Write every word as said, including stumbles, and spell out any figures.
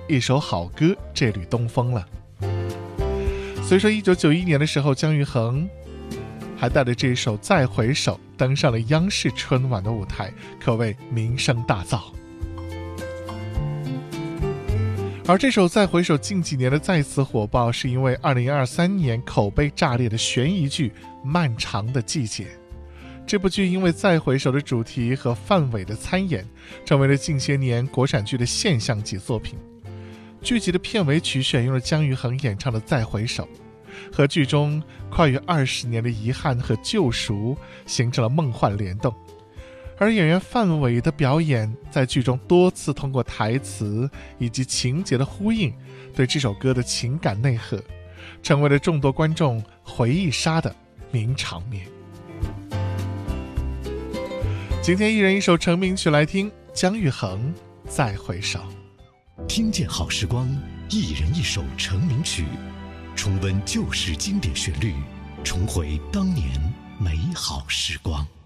一首好歌这缕东风了。虽说一九九一年的时候，姜育恒还带着这首《再回首》登上了央视春晚的舞台，可谓名声大噪。而这首《再回首》近几年的再次火爆，是因为二零二三年口碑炸裂的悬疑剧《漫长的季节》。这部剧因为《再回首》的主题和范伟的参演，成为了近些年国产剧的现象级作品。剧集的片尾曲选用了姜育恒演唱的《再回首》，和剧中跨越二十年的遗憾和救赎形成了梦幻联动。而演员范伟的表演在剧中多次通过台词以及情节的呼应，对这首歌的情感内核，成为了众多观众回忆杀的名场面。今天一人一首成名曲来听，姜育恒《再回首》。 听见好时光，一人一首成名曲，重温旧时经典旋律，重回当年美好时光。